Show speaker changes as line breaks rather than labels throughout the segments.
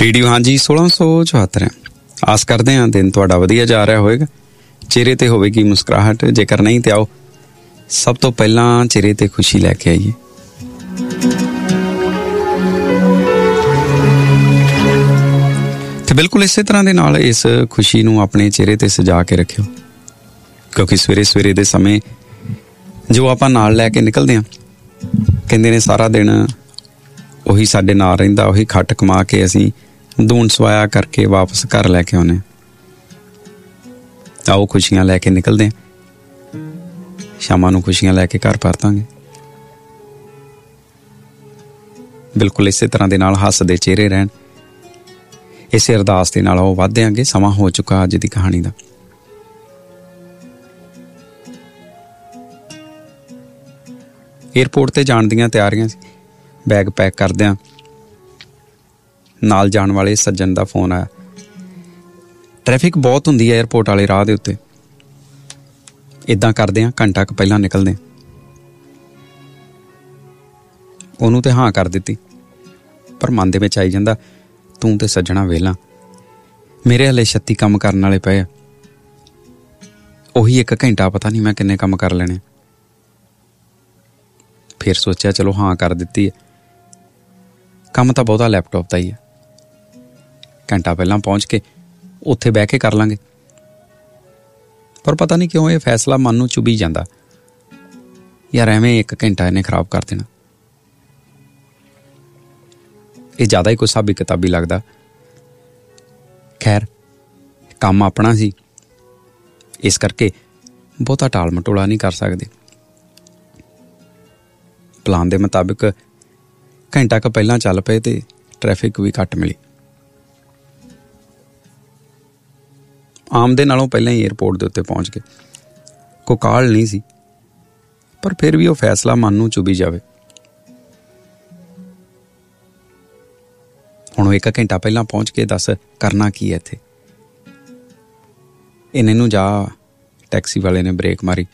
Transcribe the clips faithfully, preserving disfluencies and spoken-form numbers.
Radio हाँ जी सोलह सौ चौहत्तर है। आस करते हैं दिन तुहाडा वधिया जा रहा होएगा। चेहरे ते होवेगी मुस्कुराहट, जेकर नहीं तो आओ सब तो पहला चेहरे ते खुशी लैके आइए। तो बिल्कुल इस तरह दे नाल इस खुशी नूं अपने चेहरे ते सजा के रखियो, क्योंकि सवेरे सवेरे दे समय जो आपां नाल लैके निकलदे हां, कहंदे ने सारा दिन ਉਹੀ ਸਾਡੇ ਨਾਲ ਰਹਿੰਦਾ, ਉਹੀ ਖੱਟ ਕਮਾ ਕੇ ਅਸੀਂ ਦੂਣ ਸਵਾਇਆ ਕਰਕੇ ਵਾਪਸ ਘਰ ਲੈ ਕੇ ਆਉਂਦੇ। ਤਾਂ ਉਹ ਖੁਸ਼ੀਆਂ ਲੈ ਕੇ ਨਿਕਲਦੇ ਹਾਂ, ਸ਼ਾਮਾਂ ਨੂੰ ਖੁਸ਼ੀਆਂ ਲੈ ਕੇ ਘਰ ਪਰਤਾਂਗੇ। ਬਿਲਕੁਲ ਇਸੇ ਤਰ੍ਹਾਂ ਦੇ ਨਾਲ ਹੱਸਦੇ ਚਿਹਰੇ ਰਹਿਣ, ਇਸੇ ਅਰਦਾਸ ਦੇ ਨਾਲ ਉਹ ਵੱਧਦੇ ਆਂਗੇ। ਸਮਾਂ ਹੋ ਚੁੱਕਾ ਅੱਜ ਦੀ ਕਹਾਣੀ ਦਾ। ਏਅਰਪੋਰਟ ਤੇ ਜਾਣ ਦੀਆਂ ਤਿਆਰੀਆਂ ਸੀ। बैग पैक करदियां नाल जाण वाले सज्जन का फोन आया। ट्रैफिक बहुत हुंदी है एयरपोर्ट वाले राह दे उत्ते। इदां करदे हां घंटा क पहलां निकलदे। ਉਹਨੂੰ ਤੇ हाँ कर दित्ती, पर मन दे विच आई जांदा तूं ते सज्जणा वेला, मेरे हले छत्ती काम करन वाले पए, ਉਹੀ एक घंटा पता नहीं मैं किन्ने काम कर लेने। फिर सोचा चलो हाँ कर दित्ती है। काम तो बहुता लैपटॉप का ही है, घंटा पहला पहुँच के उत्थे बह के कर लांगे। पर पता नहीं क्यों ये फैसला मन नूं चुभी जाता, यार एवें एक घंटा इन्हें खराब कर देना। ये ज़्यादा ही कोई हिसाबी किताबी लगता। खैर काम अपना सी, इस करके बहुता टाल मटोला नहीं कर सकते। प्लान के मुताबिक घंटा क पहला चल पे तो ट्रैफिक भी घट मिली। आम दे नालों पहले ही एयरपोर्ट के उत्ते पहुँच गए। कोई काल नहीं सी, पर फिर भी वो फैसला मन नूं चुभी जावे। हुण एक घंटा पहला पहुँच के दस करना की है इत्थे। इन्हां नूं जा टैक्सी वाले ने ब्रेक मारी।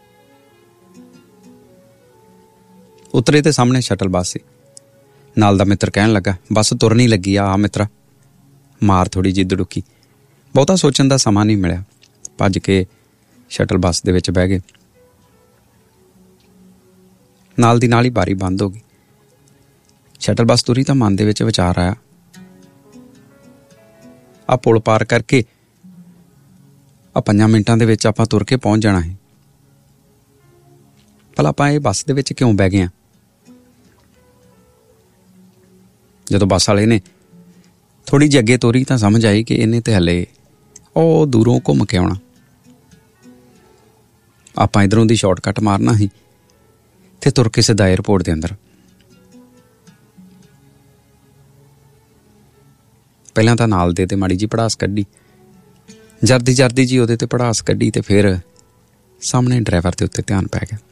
उतरे ते सामने शटल बस सी। नाल दा मित्र कहन लगा बस तुरनी लगी आ मित्रा, मार थोड़ी जी दुड़ुकी। बहुता सोचण दा समा नहीं मिलिया, भज के शटल बस दे विच बह गए। नाल दी नाल ही बारी बंद हो गई। शटल बस तुरी तां मन दे विच विचार आया, आ पुल पार करके आ पंजां मिंटां दे विच आपां तुर के पहुंच जाना है। भला आपां इह बस दे विच क्यों बह गए? जदों बस वाले ने थोड़ी जी अगे तोरी तो समझ आई कि इन्हें तो हले ओ दूरों घूम के आना। आपां इधरों दी शॉर्टकट मारना ही ते तुर के सीधा एयरपोर्ट के अंदर। पहलां तां नाल दे ते माड़ी जी पड़ास कड्डी, जरदी जरदी जी उहदे ते पड़ास कड्डी ते फिर सामने ड्राइवर के उत्ते ध्यान पै गया।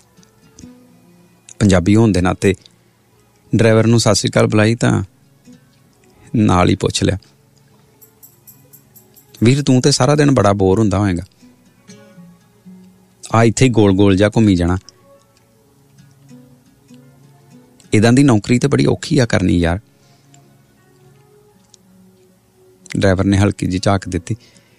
पंजाबी होण दे नाते ड्राइवर नूं सत श्री अकाल बुलाई तां नाल ही पुछ लिया, वीर तूं ते सारा दिन बड़ा बोर हुंदा होएगा, आ इत्थे ही गोल गोल जा घूमी जाना, इदां दी नौकरी ते बड़ी औखी आ करनी यार। ड्राइवर ने हल्की जी झाक दित्ती,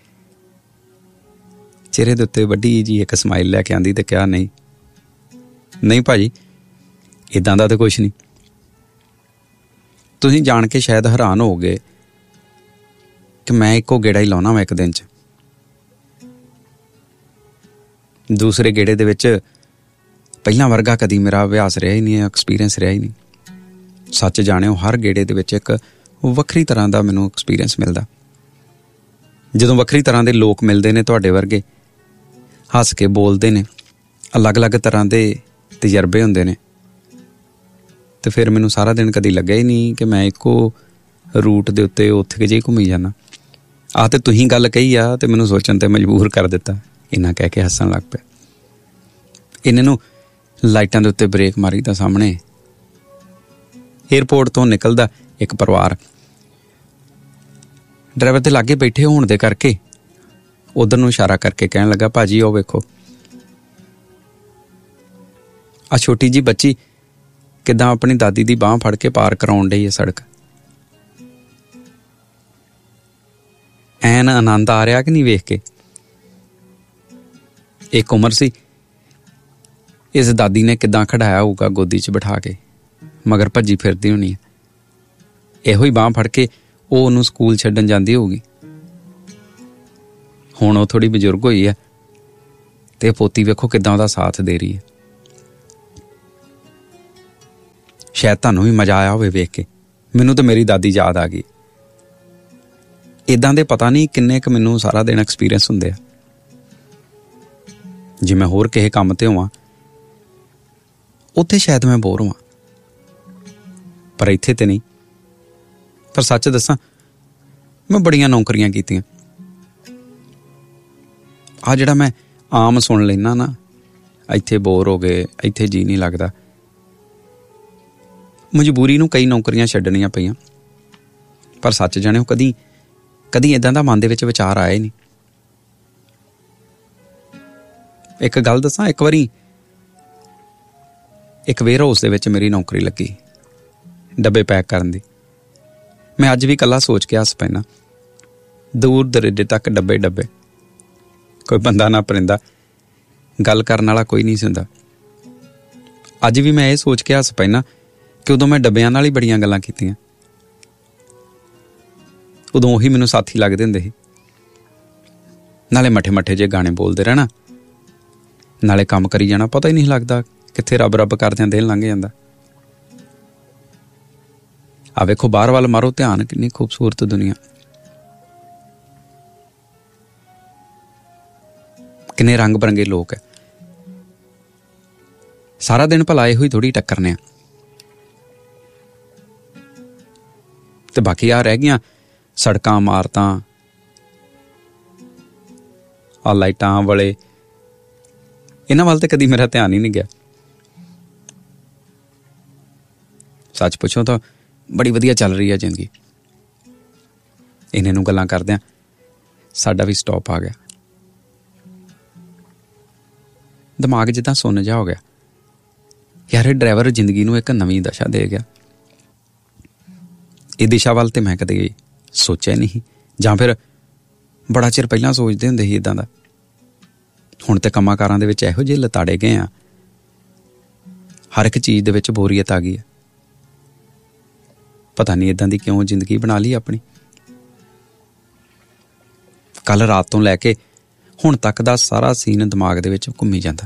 चेहरे दे उत्ते वड्डी जी एक स्माइल लैके आंदी ते कहा नहीं नहीं भाजी इदां दा ते कुछ नहीं। तुसीं जान के शायद हैरान हो गए कि मैं इक्को गेड़ा ही लाउणा वा एक दिन च, दूसरे गेड़े दे विच पहिलां वर्गा कदी मेरा अभ्यास रहा ही नहीं, एक्सपीरियंस रहा ही नहीं। सच जाणिओ हर गेड़े दे विच एक वक्री तरह का मैनूं एक्सपीरियंस मिलदा। जदों वक्री तरह के लोग मिलते हैं तुहाडे वर्गे, हस के बोलते हैं, अलग अलग तरह के तजर्बे हुंदे ने, तो फिर मैनूं सारा दिन कदी लग्या ही नहीं कि मैं इक्को रूट दे उत्ते उत्थे जे घूमी जाना। आ ते तुसीं गल कही आ ते मैनूं सोचण ते मजबूर कर दिता। इन्ना कह के हसन लग पिया। इन्हां नूं लाइटां दे उत्ते ब्रेक मारी तां सामने एयरपोर्ट तो निकलदा एक परिवार। ड्राइवर दे लागे बैठे होण दे करके उधर नूं इशारा करके कहण लगा भाजी ओ वेखो आ छोटी जी बच्ची किदां अपनी दादी दी बांह फड़ के पार कराउण डई है सड़क। ਐਨ ਆਨੰਦ ਆ ਰਿਹਾ ਕਿ ਨਹੀਂ ਵੇਖ ਕੇ। ਇੱਕ ਉਮਰ ਸੀ, ਇਸ ਦਾਦੀ ਨੇ ਕਿੱਦਾਂ ਖੜਾਇਆ ਹੋਊਗਾ ਗੋਦੀ 'ਚ ਬਿਠਾ ਕੇ, ਮਗਰ ਭੱਜੀ ਫਿਰਦੀ ਹੋਣੀ ਹੈ। ਇਹੋ ਹੀ ਬਾਂਹ ਫੜ ਕੇ ਉਹ ਉਹਨੂੰ ਸਕੂਲ ਛੱਡਣ ਜਾਂਦੀ ਹੋਊਗੀ। ਹੁਣ ਉਹ ਥੋੜ੍ਹੀ ਬਜ਼ੁਰਗ ਹੋਈ ਹੈ ਤੇ ਪੋਤੀ ਵੇਖੋ ਕਿੱਦਾਂ ਉਹਦਾ ਸਾਥ ਦੇ ਰਹੀ ਹੈ। ਸ਼ਾਇਦ ਤੁਹਾਨੂੰ ਵੀ ਮਜ਼ਾ ਆਇਆ ਹੋਵੇ ਵੇਖ ਕੇ। ਮੈਨੂੰ ਤਾਂ ਮੇਰੀ ਦਾਦੀ ਯਾਦ ਆ ਗਈ। ਇੱਦਾਂ ਦੇ ਪਤਾ ਨਹੀਂ ਕਿੰਨੇ ਕੁ ਮੈਨੂੰ ਸਾਰਾ ਦਿਨ ਐਕਸਪੀਰੀਅੰਸ ਹੁੰਦੇ ਆ। ਜੇ ਮੈਂ ਹੋਰ ਕਿਸੇ ਕੰਮ ਤੇ ਹੋਵਾਂ ਉੱਥੇ ਸ਼ਾਇਦ ਮੈਂ ਬੋਰ ਹੋਵਾਂ, ਪਰ ਇੱਥੇ ਤੇ ਨਹੀਂ। ਪਰ ਸੱਚ ਦੱਸਾਂ, ਮੈਂ ਬੜੀਆਂ ਨੌਕਰੀਆਂ ਕੀਤੀਆਂ। ਆਹ ਜਿਹੜਾ ਮੈਂ ਆਮ ਸੁਣ ਲੈਂਦਾ ਨਾ, ਇੱਥੇ ਬੋਰ ਹੋ ਗਏ, ਇੱਥੇ ਜੀ ਨਹੀਂ ਲੱਗਦਾ, ਮਜਬੂਰੀ ਨੂੰ ਕਈ ਨੌਕਰੀਆਂ ਛੱਡਣੀਆਂ ਪਈਆਂ। ਪਰ ਸੱਚ ਜਾਣਿਓ, ਕਦੀ ਕਦੀ ਇੱਦਾਂ ਦਾ ਮਨ ਦੇ ਵਿੱਚ ਵਿਚਾਰ ਆਇਆ ਹੀ ਨਹੀਂ। ਇੱਕ ਗੱਲ ਦੱਸਾਂ, ਇੱਕ ਵਾਰੀ ਇੱਕ ਵੇਅਰ ਹਾਊਸ ਦੇ ਵਿੱਚ ਮੇਰੀ ਨੌਕਰੀ ਲੱਗੀ, ਡੱਬੇ ਪੈਕ ਕਰਨ ਦੀ। ਮੈਂ ਅੱਜ ਵੀ ਇਕੱਲਾ ਸੋਚ ਕੇ ਹੱਸ ਪੈਣਾ। ਦੂਰ ਦਰੇਡੇ ਤੱਕ ਡੱਬੇ ਡੱਬੇ, ਕੋਈ ਬੰਦਾ ਨਾ ਪਰਿੰਦਾ, ਗੱਲ ਕਰਨ ਵਾਲਾ ਕੋਈ ਨਹੀਂ ਸੀ ਹੁੰਦਾ। ਅੱਜ ਵੀ ਮੈਂ ਇਹ ਸੋਚ ਕੇ ਹੱਸ ਪੈਣਾ ਕਿ ਉਦੋਂ ਮੈਂ ਡੱਬਿਆਂ ਨਾਲ ਹੀ ਬੜੀਆਂ ਗੱਲਾਂ ਕੀਤੀਆਂ। ਉਦੋਂ ਉਹੀ ਮੈਨੂੰ ਸਾਥੀ ਲੱਗਦੇ ਹੁੰਦੇ ਸੀ। ਨਾਲੇ ਮੱਠੇ ਮੱਠੇ ਜਿਹੇ ਗਾਣੇ ਬੋਲਦੇ ਰਹਿਣਾ, ਨਾਲੇ ਕੰਮ ਕਰੀ ਜਾਣਾ, ਪਤਾ ਹੀ ਨਹੀਂ ਲੱਗਦਾ ਕਿੱਥੇ ਰੱਬ ਰੱਬ ਕਰਦਿਆਂ ਦਿਨ ਲੰਘ ਜਾਂਦਾ। ਆ ਵੇਖੋ ਬਾਹਰ ਵੱਲ ਮਾਰੋ ਧਿਆਨ, ਕਿੰਨੀ ਖੂਬਸੂਰਤ ਦੁਨੀਆ, ਕਿੰਨੇ ਰੰਗ ਬਰੰਗੇ ਲੋਕ ਹੈ। ਸਾਰਾ ਦਿਨ ਭਲਾ ਇਹੋ ਹੀ ਥੋੜ੍ਹੀ ਟੱਕਰਨੇ ਆ। ਤੇ ਬਾਕੀ ਆ ਰਹਿ ਗਈਆਂ ਸੜਕਾਂ, ਇਮਾਰਤਾਂ, ਆ ਲਾਈਟਾਂ ਵਾਲੇ, ਇਹਨਾਂ ਵੱਲ ਤੇ ਕਦੀ ਮੇਰਾ ਧਿਆਨ ਹੀ ਨਹੀਂ ਗਿਆ। ਸੱਚ ਪੁੱਛੋ ਤਾਂ ਬੜੀ ਵਧੀਆ ਚੱਲ ਰਹੀ ਹੈ ਜ਼ਿੰਦਗੀ। ਇਹਨਾਂ ਨੂੰ ਗੱਲਾਂ ਕਰਦਿਆਂ ਸਾਡਾ ਵੀ ਸਟਾਪ ਆ ਗਿਆ। ਦਿਮਾਗ ਜਿੱਦਾਂ ਸੁੰਨ ਜਿਹਾ ਹੋ ਗਿਆ। ਯਾਰ ਇਹ ਡਰਾਈਵਰ ਜ਼ਿੰਦਗੀ ਨੂੰ ਇੱਕ ਨਵੀਂ ਦਿਸ਼ਾ ਦੇ ਗਿਆ। ਇਹ ਦਿਸ਼ਾ ਵੱਲ ਤੇ ਮੈਂ ਕਦੇ ਸੋਚਿਆ ਨਹੀਂ, ਜਾਂ ਫਿਰ ਬੜਾ ਚਿਰ ਪਹਿਲਾਂ ਸੋਚਦੇ ਹੁੰਦੇ ਸੀ ਇੱਦਾਂ ਦਾ। ਹੁਣ ਤੇ ਕੰਮਾਂ ਕਾਰਾਂ ਦੇ ਵਿੱਚ ਇਹੋ ਜਿਹੇ ਲਤਾੜੇ ਗਏ ਆ, ਹਰ ਇੱਕ ਚੀਜ਼ ਦੇ ਵਿੱਚ ਬੋਰੀਅਤ ਆ ਗਈ ਹੈ। ਪਤਾ ਨਹੀਂ ਇੱਦਾਂ ਦੀ ਕਿਉਂ ਜ਼ਿੰਦਗੀ ਬਣਾ ਲਈ ਆਪਣੀ। ਕੱਲ ਰਾਤ ਤੋਂ ਲੈ ਕੇ ਹੁਣ ਤੱਕ ਦਾ ਸਾਰਾ ਸੀਨ ਦਿਮਾਗ ਦੇ ਵਿੱਚ ਘੁੰਮੀ ਜਾਂਦਾ।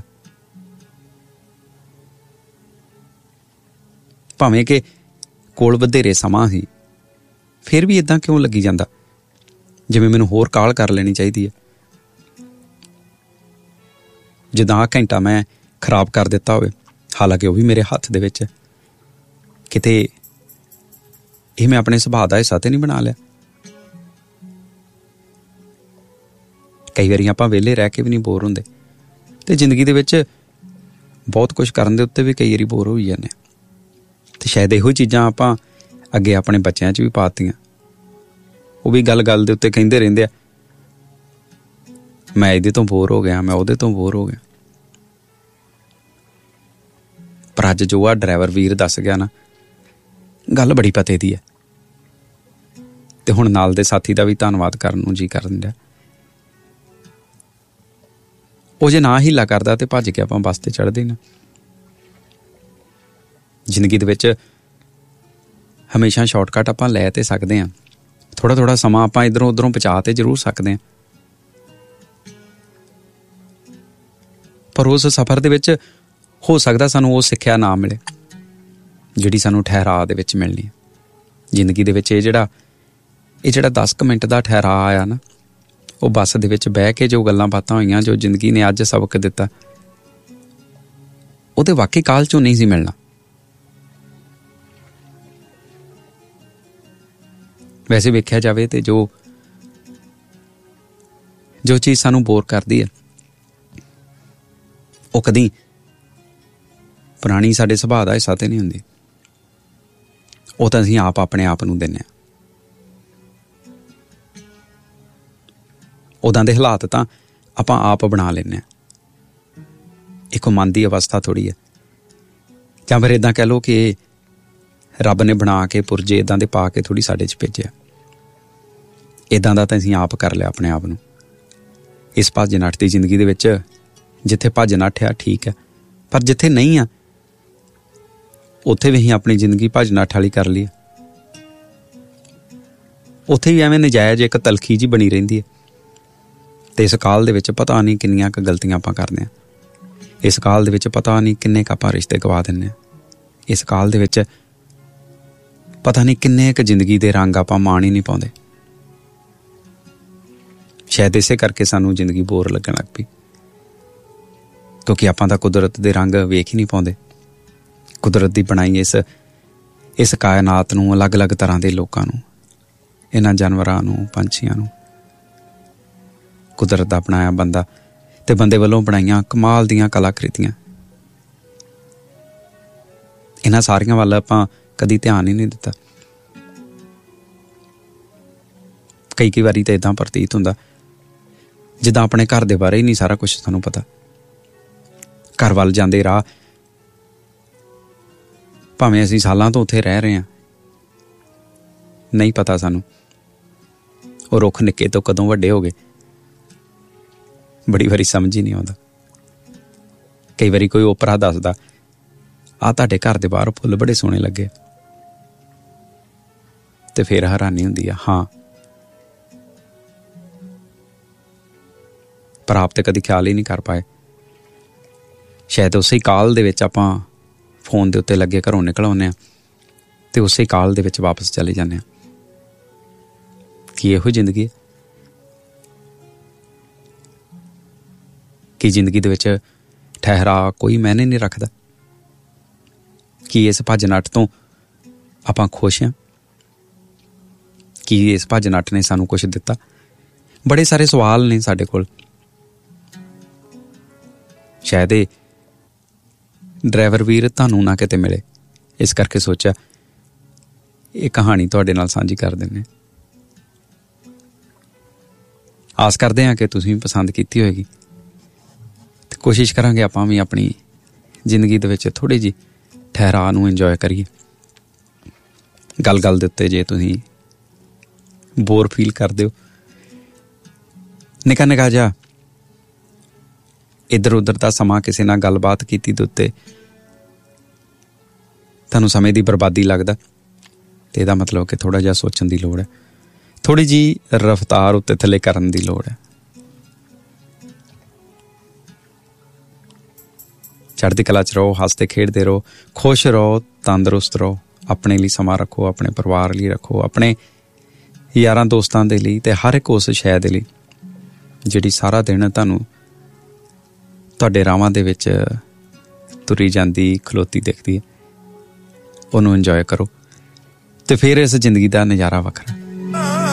ਭਾਵੇਂ ਕਿ ਕੋਲ ਵਧੇਰੇ ਸਮਾਂ ਸੀ, ਫਿਰ ਵੀ ਇੱਦਾਂ ਕਿਉਂ ਲੱਗੀ ਜਾਂਦਾ ਜਿਵੇਂ ਮੈਨੂੰ ਹੋਰ ਕਾਹਲ ਕਰ ਲੈਣੀ ਚਾਹੀਦੀ ਹੈ। ਜਿੱਦਾਂ ਆਹ ਘੰਟਾ ਮੈਂ ਖਰਾਬ ਕਰ ਦਿੱਤਾ ਹੋਵੇ, ਹਾਲਾਂਕਿ ਉਹ ਵੀ ਮੇਰੇ ਹੱਥ ਦੇ ਵਿੱਚ। ਕਿਤੇ ਇਹ ਮੈਂ ਆਪਣੇ ਸੁਭਾਅ ਦਾ ਹਿੱਸਾ ਤੇ ਨਹੀਂ ਬਣਾ ਲਿਆ। ਕਈ ਵਾਰੀ ਆਪਾਂ ਵਿਹਲੇ ਰਹਿ ਕੇ ਵੀ ਨਹੀਂ ਬੋਰ ਹੁੰਦੇ, ਤੇ ਜ਼ਿੰਦਗੀ ਦੇ ਵਿੱਚ ਬਹੁਤ ਕੁਛ ਕਰਨ ਦੇ ਉੱਤੇ ਵੀ ਕਈ ਵਾਰੀ ਬੋਰ ਹੋਈ ਜਾਂਦੇ। ਤੇ ਸ਼ਾਇਦ ਇਹੋ ਚੀਜ਼ਾਂ ਆਪਾਂ ਅੱਗੇ ਆਪਣੇ ਬੱਚਿਆਂ 'ਚ ਵੀ ਪਾਤੀਆਂ। ਉਹ ਵੀ ਗੱਲ ਗੱਲ ਦੇ ਉੱਤੇ ਕਹਿੰਦੇ ਰਹਿੰਦੇ ਆ, ਮੈਂ ਇਹਦੇ ਤੋਂ ਬੋਰ ਹੋ ਗਿਆ, ਮੈਂ ਉਹਦੇ ਤੋਂ ਬੋਰ ਹੋ ਗਿਆ। ਪਰ ਅੱਜ ਜੋ ਆ ਡਰਾਈਵਰ ਵੀਰ ਦੱਸ ਗਿਆ ਨਾ, ਗੱਲ ਬੜੀ ਪਤੇ ਦੀ ਹੈ। ਤੇ ਹੁਣ ਨਾਲ ਦੇ ਸਾਥੀ ਦਾ ਵੀ ਧੰਨਵਾਦ ਕਰਨ ਨੂੰ ਜੀ ਕਰਨ ਡਿਆ। ਉਹ ਜੇ ਨਾ ਹੀਲਾ ਕਰਦਾ ਤੇ ਭੱਜ ਕੇ ਆਪਾਂ ਬੱਸ ਤੇ ਚੜ੍ਹਦੇ ਨਾ। ਜ਼ਿੰਦਗੀ ਦੇ ਵਿੱਚ ਹਮੇਸ਼ਾ ਸ਼ਾਰਟਕਟ ਆਪਾਂ ਲੈ ਤੇ ਸਕਦੇ ਹਾਂ। ਥੋੜ੍ਹਾ ਥੋੜ੍ਹਾ ਸਮਾਂ ਆਪਾਂ ਇੱਧਰੋਂ ਉੱਧਰੋਂ ਬਚਾ ਤੇ ਜ਼ਰੂਰ ਸਕਦੇ ਹਾਂ, ਪਰ ਉਸ ਸਫ਼ਰ ਦੇ ਵਿੱਚ ਹੋ ਸਕਦਾ ਸਾਨੂੰ ਉਹ ਸਿੱਖਿਆ ਨਾ ਮਿਲੇ ਜਿਹੜੀ ਸਾਨੂੰ ਠਹਿਰਾਅ ਦੇ ਵਿੱਚ ਮਿਲਣੀ ਹੈ। ਜ਼ਿੰਦਗੀ ਦੇ ਵਿੱਚ ਇਹ ਜਿਹੜਾ ਇਹ ਜਿਹੜਾ ਦਸ ਕੁ ਮਿੰਟ ਦਾ ਠਹਿਰਾਅ ਆਇਆ ਨਾ, ਉਹ ਬੱਸ ਦੇ ਵਿੱਚ ਬਹਿ ਕੇ ਜੋ ਗੱਲਾਂ ਬਾਤਾਂ ਹੋਈਆਂ, ਜੋ ਜ਼ਿੰਦਗੀ ਨੇ ਅੱਜ ਸਬਕ ਦਿੱਤਾ, ਉਹਦੇ ਵਾਕਈ ਕਾਲ 'ਚੋਂ ਨਹੀਂ ਸੀ ਮਿਲਣਾ। ਵੈਸੇ ਵੇਖਿਆ ਜਾਵੇ ਤੇ ਜੋ ਜੋ ਚੀਜ਼ ਸਾਨੂੰ ਬੋਰ ਕਰਦੀ ਹੈ, ਉਹ ਕਦੀ ਪੁਰਾਣੀ ਸਾਡੇ ਸੁਭਾਅ ਦਾ ਹਿੱਸਾ ਤੇ ਨਹੀਂ ਹੁੰਦੀ। ਉਹ ਤਾਂ ਅਸੀਂ ਆਪ ਆਪਣੇ ਆਪ ਨੂੰ ਦਿੰਦੇ ਹਾਂ। ਉਦਾਂ ਦੇ ਹਾਲਾਤ ਤਾਂ ਆਪਾਂ ਆਪ ਬਣਾ ਲੈਂਦੇ ਹਾਂ। ਇੱਕ ਮਨ ਦੀ ਅਵਸਥਾ ਥੋੜ੍ਹੀ ਹੈ, ਜਾਂ ਫਿਰ ਇੱਦਾਂ ਕਹਿ ਲਓ ਕਿ ਰੱਬ ਨੇ ਬਣਾ ਕੇ ਪੁਰਜੇ ਇੱਦਾਂ ਦੇ ਪਾ ਕੇ ਥੋੜ੍ਹੀ ਸਾਡੇ 'ਚ ਭੇਜਿਆ। ਇੱਦਾਂ ਦਾ ਤਾਂ ਅਸੀਂ ਆਪ ਕਰ ਲਿਆ ਆਪਣੇ ਆਪ ਨੂੰ। ਇਸ ਭੱਜ ਨੱਠ ਦੀ ਜ਼ਿੰਦਗੀ ਦੇ ਵਿੱਚ ਜਿੱਥੇ ਭੱਜ ਨੱਠ ਆ ਠੀਕ ਹੈ, ਪਰ ਜਿੱਥੇ ਨਹੀਂ ਆ ਉੱਥੇ ਵੀ ਅਸੀਂ ਆਪਣੀ ਜ਼ਿੰਦਗੀ ਭੱਜ ਨੱਠ ਵਾਲੀ ਕਰ ਲਈ। ਉੱਥੇ ਵੀ ਐਵੇਂ ਨਜਾਇਜ਼ ਇੱਕ ਤਲਖੀ ਜਿਹੀ ਬਣੀ ਰਹਿੰਦੀ ਹੈ। ਅਤੇ ਇਸ ਕਾਲ ਦੇ ਵਿੱਚ ਪਤਾ ਨਹੀਂ ਕਿੰਨੀਆਂ ਕੁ ਗਲਤੀਆਂ ਆਪਾਂ ਕਰਦੇ ਹਾਂ। ਇਸ ਕਾਲ ਦੇ ਵਿੱਚ ਪਤਾ ਨਹੀਂ ਕਿੰਨੇ ਕੁ ਆਪਾਂ ਰਿਸ਼ਤੇ ਗਵਾ ਦਿੰਦੇ ਹਾਂ। ਇਸ ਕਾਲ ਦੇ ਵਿੱਚ ਪਤਾ ਨਹੀਂ ਕਿੰਨੇ ਕੁ ਜ਼ਿੰਦਗੀ ਦੇ ਰੰਗ ਆਪਾਂ ਮਾਣ ਹੀ ਨਹੀਂ ਪਾਉਂਦੇ। ਸ਼ਾਇਦ ਇਸੇ ਕਰਕੇ ਸਾਨੂੰ ਜ਼ਿੰਦਗੀ ਬੋਰ ਲੱਗਣ ਲੱਗ ਪਈ, ਕਿਉਂਕਿ ਆਪਾਂ ਤਾਂ ਕੁਦਰਤ ਦੇ ਰੰਗ ਵੇਖ ਹੀ ਨਹੀਂ ਪਾਉਂਦੇ। ਕੁਦਰਤ ਦੀ ਬਣਾਈ ਇਸ ਇਸ ਕਾਇਨਾਤ ਨੂੰ, ਅਲੱਗ ਅਲੱਗ ਤਰ੍ਹਾਂ ਦੇ ਲੋਕਾਂ ਨੂੰ, ਇਹਨਾਂ ਜਾਨਵਰਾਂ ਨੂੰ, ਪੰਛੀਆਂ ਨੂੰ ਕੁਦਰਤ ਦਾ ਬਣਾਇਆ ਬੰਦਾ ਅਤੇ ਬੰਦੇ ਵੱਲੋਂ ਬਣਾਈਆਂ ਕਮਾਲ ਦੀਆਂ ਕਲਾਕ੍ਰਿਤੀਆਂ, ਇਹਨਾਂ ਸਾਰੀਆਂ ਵੱਲ ਆਪਾਂ ਕਦੀ ਧਿਆਨ ਹੀ ਨਹੀਂ ਦਿੱਤਾ। ਕਈ ਕਈ ਵਾਰੀ ਤਾਂ ਇੱਦਾਂ ਪ੍ਰਤੀਤ ਹੁੰਦਾ ਜਿੱਦਾਂ ਆਪਣੇ ਘਰ ਦੇ ਬਾਰੇ ਹੀ ਨਹੀਂ ਸਾਰਾ ਕੁਛ ਸਾਨੂੰ ਪਤਾ। ਘਰ ਵੱਲ ਜਾਂਦੇ ਰਾਹ ਭਾਵੇਂ ਅਸੀਂ ਸਾਲਾਂ ਤੋਂ ਉੱਥੇ ਰਹਿ ਰਹੇ ਹਾਂ, ਨਹੀਂ ਪਤਾ ਸਾਨੂੰ ਉਹ ਰੁੱਖ ਨਿੱਕੇ ਤੋਂ ਕਦੋਂ ਵੱਡੇ ਹੋ ਗਏ। ਬੜੀ ਵਾਰੀ ਸਮਝ ਹੀ ਨਹੀਂ ਆਉਂਦਾ। ਕਈ ਵਾਰੀ ਕੋਈ ਓਪਰਾ ਦੱਸਦਾ, ਆਹ ਤੁਹਾਡੇ ਘਰ ਦੇ ਬਾਹਰ ਫੁੱਲ ਬੜੇ ਸੋਹਣੇ ਲੱਗੇ, ਤੇ ਫਿਰ ਹੈਰਾਨੀ ਹੁੰਦੀ ਆ, ਹਾਂ ਪਰ ਆਪ ਤੇ ਕਦੀ ਖਿਆਲ ਹੀ ਨਹੀਂ ਕਰ ਪਾਏ। ਸ਼ਾਇਦ ਉਸੇ ਕਾਲ ਦੇ ਵਿੱਚ ਆਪਾਂ ਫੋਨ ਦੇ ਉੱਤੇ ਲੱਗੇ ਘਰੋਂ ਨਿਕਲ ਆਉਂਦੇ ਹਾਂ ਅਤੇ ਉਸੇ ਕਾਲ ਦੇ ਵਿੱਚ ਵਾਪਸ ਚਲੇ ਜਾਂਦੇ ਹਾਂ। ਕੀ ਇਹੋ ਜ਼ਿੰਦਗੀ ਹੈ? ਕੀ ਜ਼ਿੰਦਗੀ ਦੇ ਵਿੱਚ ਠਹਿਰਾ ਕੋਈ ਮਾਇਨੇ ਨਹੀਂ ਰੱਖਦਾ? ਕੀ ਇਸ ਭੱਜ ਨੱਠ ਤੋਂ ਆਪਾਂ ਖੁਸ਼ ਹਾਂ? ਕੀ ਇਸ ਭੱਜ ਨੱਠ ਨੇ ਸਾਨੂੰ ਕੁਛ ਦਿੱਤਾ? ਬੜੇ ਸਾਰੇ ਸਵਾਲ ਨੇ ਸਾਡੇ ਕੋਲ। ਸ਼ਾਇਦ ਇਹ ਡਰਾਈਵਰ ਵੀਰ ਤੁਹਾਨੂੰ ਨਾ ਕਿਤੇ ਮਿਲੇ, ਇਸ ਕਰਕੇ ਸੋਚਿਆ ਇਹ ਕਹਾਣੀ ਤੁਹਾਡੇ ਨਾਲ ਸਾਂਝੀ ਕਰ ਦਿੰਦੇ। ਆਸ ਕਰਦੇ ਹਾਂ ਕਿ ਤੁਸੀਂ ਪਸੰਦ ਕੀਤੀ ਹੋਏਗੀ, ਅਤੇ ਕੋਸ਼ਿਸ਼ ਕਰਾਂਗੇ ਆਪਾਂ ਵੀ ਆਪਣੀ ਜ਼ਿੰਦਗੀ ਦੇ ਵਿੱਚ ਥੋੜ੍ਹੀ ਜਿਹੀ ਠਹਿਰਾਅ ਨੂੰ ਇੰਜੋਏ ਕਰੀਏ। ਗੱਲ ਗੱਲ ਦੇ ਉੱਤੇ ਜੇ ਤੁਸੀਂ ਬੋਰ ਫੀਲ ਕਰਦੇ ਹੋ, ਨਿੱਕਾ ਨਿੱਕਾ ਜਿਹਾ ਇੱਧਰ ਉੱਧਰ ਦਾ ਸਮਾਂ ਕਿਸੇ ਨਾਲ ਗੱਲਬਾਤ ਕੀਤੀ ਦੇ ਉੱਤੇ ਤੁਹਾਨੂੰ ਸਮੇਂ ਦੀ ਬਰਬਾਦੀ ਲੱਗਦਾ, ਅਤੇ ਇਹਦਾ ਮਤਲਬ ਕਿ ਥੋੜ੍ਹਾ ਜਿਹਾ ਸੋਚਣ ਦੀ ਲੋੜ ਹੈ, ਥੋੜ੍ਹੀ ਜਿਹੀ ਰਫਤਾਰ ਉੱਤੇ ਥੱਲੇ ਕਰਨ ਦੀ ਲੋੜ ਹੈ। ਚੜ੍ਹਦੀ ਕਲਾ 'ਚ ਰਹੋ, ਹੱਸਦੇ ਖੇਡਦੇ ਰਹੋ, ਖੁਸ਼ ਰਹੋ, ਤੰਦਰੁਸਤ ਰਹੋ। ਆਪਣੇ ਲਈ ਸਮਾਂ ਰੱਖੋ, ਆਪਣੇ ਪਰਿਵਾਰ ਲਈ ਰੱਖੋ, ਆਪਣੇ ਯਾਰਾਂ ਦੋਸਤਾਂ ਦੇ ਲਈ, ਅਤੇ ਹਰ ਇੱਕ ਉਸ ਸ਼ੈ ਦੇ ਲਈ ਜਿਹੜੀ ਸਾਰਾ ਦਿਨ ਤੁਹਾਨੂੰ ਤੁਹਾਡੇ ਰਾਹਾਂ ਦੇ ਵਿੱਚ ਤੁਰੀ ਜਾਂਦੀ, ਖਲੋਤੀ ਦਿਖਦੀ ਹੈ। ਉਹਨੂੰ ਇੰਜੋਏ ਕਰੋ, ਅਤੇ ਫਿਰ ਇਸ ਜ਼ਿੰਦਗੀ ਦਾ ਨਜ਼ਾਰਾ ਵੱਖਰਾ।